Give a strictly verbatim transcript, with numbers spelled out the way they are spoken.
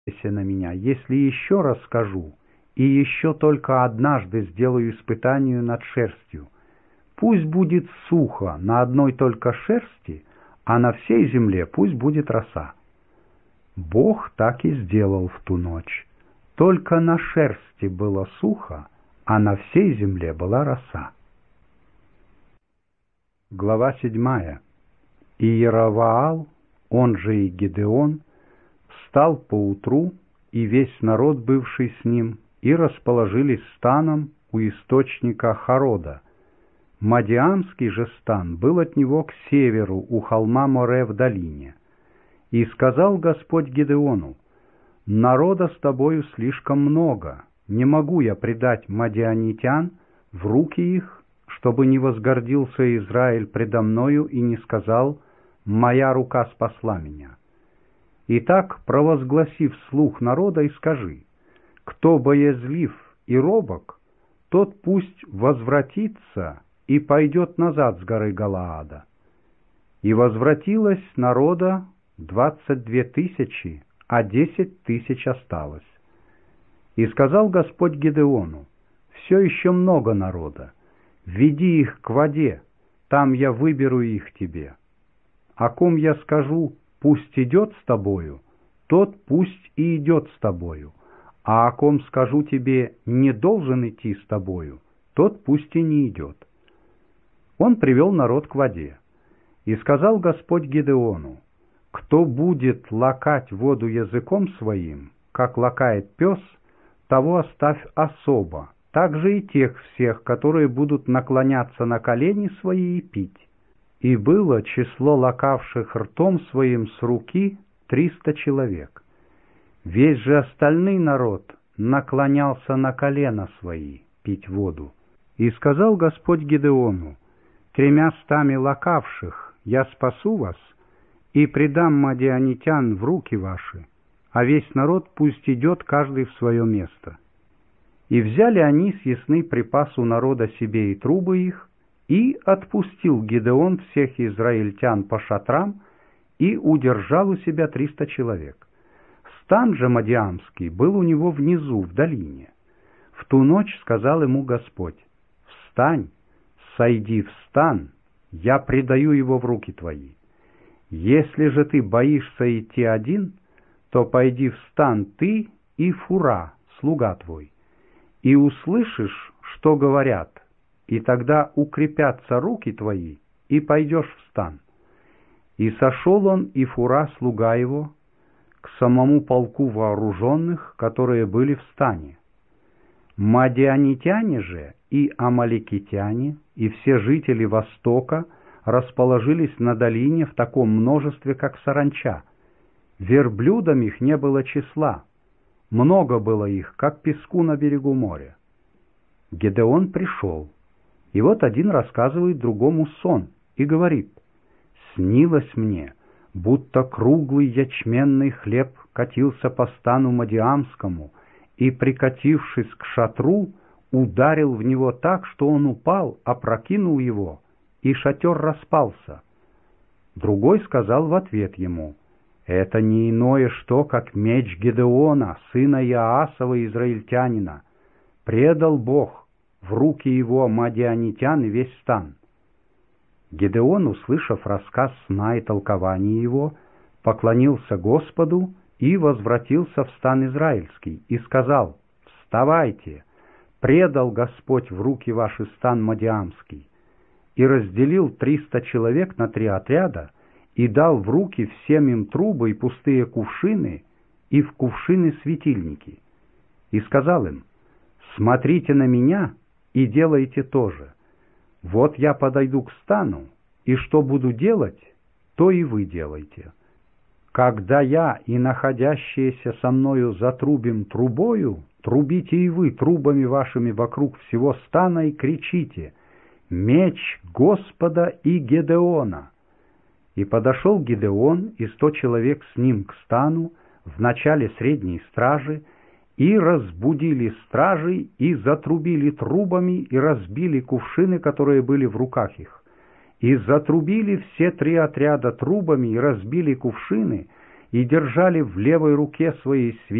на меня, если еще раз скажу, и еще только однажды сделаю испытанию над шерстью. Пусть будет сухо на одной только шерсти, а на всей земле пусть будет роса. Бог так и сделал в ту ночь. Только на шерсти было сухо, а на всей земле была роса. Глава седьмая. И Иеровоал, он же и Гидеон, встал поутру, и весь народ, бывший с ним, и расположились станом у источника Харода. Мадиамский же стан был от него к северу, у холма Море в долине. И сказал Господь Гидеону: «Народа с тобою слишком много, не могу я предать мадианитян в руки их, чтобы не возгордился Израиль предо мною и не сказал: моя рука спасла меня. Итак, провозгласи вслух народа и скажи: кто боязлив и робок, тот пусть возвратится и пойдет назад с горы Галаада». И возвратилось народа двадцать две тысячи, а десять тысяч осталось. И сказал Господь Гидеону: все еще много народа, веди их к воде, там я выберу их тебе. О ком я скажу: пусть идет с тобою, тот пусть и идет с тобою, а о ком скажу тебе: не должен идти с тобою, тот пусть и не идет. Он привел народ к воде. И сказал Господь Гидеону: кто будет лакать воду языком своим, как лакает пес, того оставь особо, также и тех всех, которые будут наклоняться на колени свои и пить. И было число лакавших ртом своим с руки триста человек. Весь же остальный народ наклонялся на колена свои пить воду. И сказал Господь Гидеону: тремя стами лакавших я спасу вас и предам мадианитян в руки ваши, а весь народ пусть идет каждый в свое место. И взяли они съестный припас у народа себе и трубы их, и отпустил Гидеон всех израильтян по шатрам, и удержал у себя триста человек. Стан же мадиамский был у него внизу, в долине. В ту ночь сказал ему Господь: «Встань, сойди в стан, я предаю его в руки твои. Если же ты боишься идти один, то пойди в стан ты и Фура, слуга твой, и услышишь, что говорят, и тогда укрепятся руки твои, и пойдешь в стан». И сошел он и Фура, слуга его, к самому полку вооруженных, которые были в стане. Мадианитяне же и амалекитяне, и все жители Востока расположились на долине в таком множестве, как саранча. Верблюдам их не было числа, много было их, как песку на берегу моря. Гидеон пришел, и вот один рассказывает другому сон и говорит: «Снилось мне, будто круглый ячменный хлеб катился по стану Мадиамскому, и, прикатившись к шатру, ударил в него так, что он упал, опрокинул его, и шатер распался». Другой сказал в ответ ему: «Это не иное что, как меч Гидеона, сына Иоасова, израильтянина. Предал Бог в руки его мадианитян и весь стан». Гидеон, услышав рассказ сна и толкование его, поклонился Господу и возвратился в стан израильский, и сказал: «Вставайте, предал Господь в руки ваши стан мадиамский». И разделил триста человек на три отряда, и дал в руки всем им трубы и пустые кувшины, и в кувшины светильники. И сказал им: «Смотрите на меня и делайте то же. Вот я подойду к стану, и что буду делать, то и вы делайте. Когда я и находящиеся со мною затрубим трубою, трубите и вы трубами вашими вокруг всего стана и кричите: меч Господа и Гидеона». И подошел Гидеон и сто человек с ним к стану в начале средней стражи, и разбудили стражей, и затрубили трубами, и разбили кувшины, которые были в руках их. И затрубили все три отряда трубами, и разбили кувшины, и держали в левой руке своей свечи.